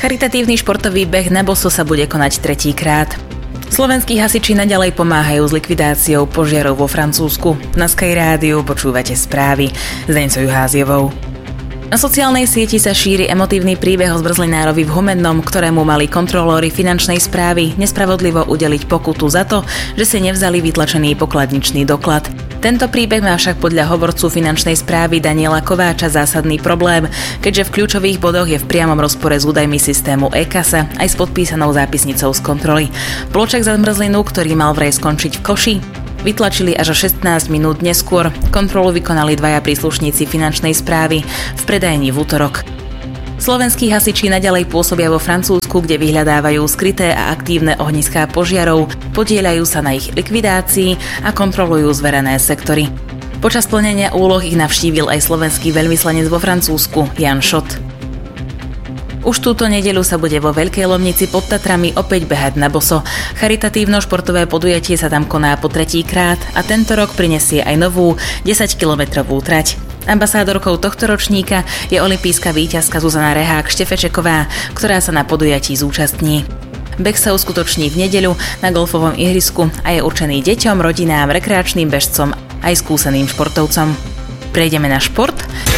Charitatívny športový beh na boso sa bude konať tretíkrát. Slovenskí hasiči naďalej pomáhajú s likvidáciou požiarov vo Francúzsku. Na Sky Rádiu počúvate správy s Deňcou Juháziovou. Na sociálnej sieti sa šíri emotívny príbeh o zmrzlinárovi v Humennom, ktorému mali kontrolóri finančnej správy nespravodlivo udeliť pokutu za to, že si nevzali vytlačený pokladničný doklad. Tento príbeh má však podľa hovorcu finančnej správy Daniela Kováča zásadný problém, keďže v kľúčových bodoch je v priamom rozpore s údajmi systému e-kasa aj s podpísanou zápisnicou z kontroly. Plôček za zmrzlinu, ktorý mal vraj skončiť v koši, vytlačili až o 16 minút neskôr. Kontrolu vykonali dvaja príslušníci finančnej správy v predajni v utorok. Slovenskí hasiči naďalej pôsobia vo Francúzsku, kde vyhľadávajú skryté a aktívne ohniská požiarov, podieľajú sa na ich likvidácii a kontrolujú zverené sektory. Počas plnenia úloh ich navštívil aj slovenský veľvyslanec vo Francúzsku Jan Šot. Už túto nedeľu sa bude vo Veľkej Lomnici pod Tatrami opäť behať na boso. Charitatívno-športové podujatie sa tam koná po tretíkrát a tento rok prinesie aj novú 10-kilometrovú trať. Ambasádorkou tohto ročníka je olympijská víťazka Zuzana Rehák-Štefečeková, ktorá sa na podujatí zúčastní. Beh sa uskutoční v nedeľu na golfovom ihrisku a je určený deťom, rodinám, rekreačným bežcom aj skúseným športovcom. Prejdeme na šport.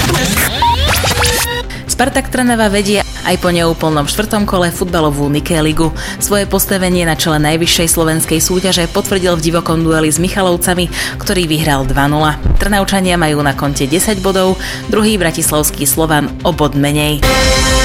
Spartak Trnava vedie aj po neúplnom 4. kole futbalovú Nike ligu. Svoje postavenie na čele najvyššej slovenskej súťaže potvrdil v divokom dueli s Michalovcami, ktorý vyhral 2-0. Trnavčania majú na konte 10 bodov, druhý bratislavský Slovan o bod menej.